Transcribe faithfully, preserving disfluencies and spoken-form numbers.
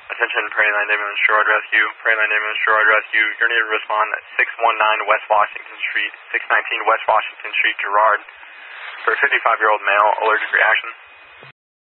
Attention, Prairie Line Ambulance Sherrard Rescue. Prairie Line Ambulance Sherrard Rescue. You're needed to respond at six one nine West Washington Street, six nineteen West Washington Street, Girard, for a fifty-five-year-old male, allergic reaction.